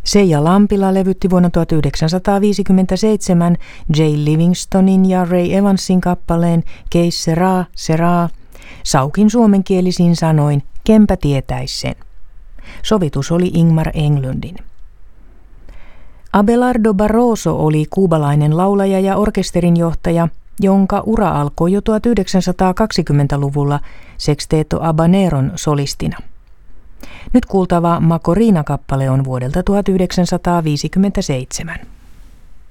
Seija Lampila levytti vuonna 1957 Jay Livingstonin ja Ray Evansin kappaleen Que sera, sera, Saukin suomenkielisin sanoin Kempä tietäis sen. Sovitus oli Ingmar Englundin. Abelardo Barroso oli kuubalainen laulaja ja orkesterinjohtaja, jonka ura alkoi jo 1920-luvulla Sexteto Habaneron solistina. Nyt kuultava Macorina-kappale on vuodelta 1957.